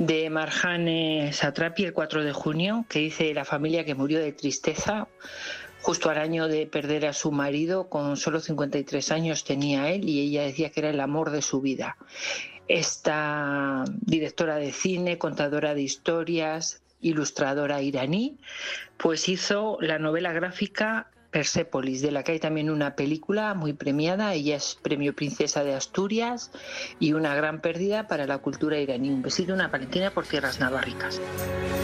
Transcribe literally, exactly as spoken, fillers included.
de Marjane Satrapi, el cuatro de junio, que dice la familia que murió de tristeza justo al año de perder a su marido. Con solo cincuenta y tres años tenía él y ella decía que era el amor de su vida. Esta directora de cine, contadora de historias, ilustradora iraní, pues hizo la novela gráfica Persépolis, de la que hay también una película muy premiada. Ella es premio Princesa de Asturias y una gran pérdida para la cultura iraní. Un besito, una Valentina por tierras navarricas.